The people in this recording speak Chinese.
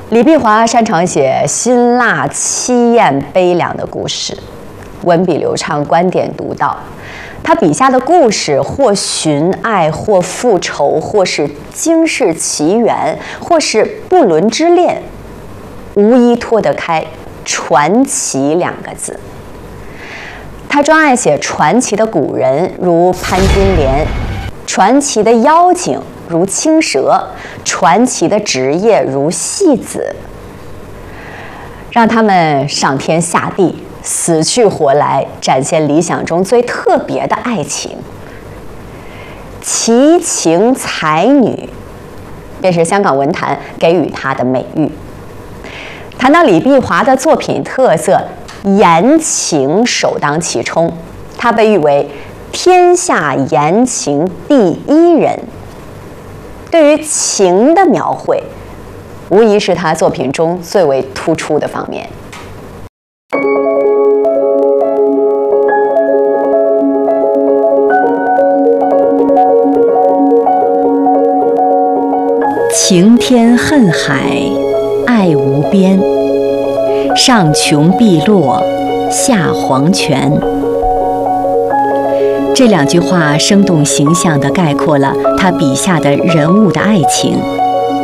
李碧华擅长写辛辣、凄艳、悲凉的故事，文笔流畅，观点独到。他笔下的故事，或寻爱，或复仇，或是惊世奇缘，或是不伦之恋，无一脱得开“传奇”2个字。他专爱写传奇的古人，如潘金莲；传奇的妖精，如青蛇；传奇的职业，如戏子。让他们上天下地，死去活来，展现理想中最特别的爱情。奇情才女，便是香港文坛给予她的美誉。谈到李碧华的作品特色，言情首当其冲，他被誉为天下言情第1人。对于情的描绘，无疑是他作品中最为突出的方面。 情天恨海，爱无边。上穷碧落，下黄泉。这2句话生动形象地概括了他笔下的人物的爱情。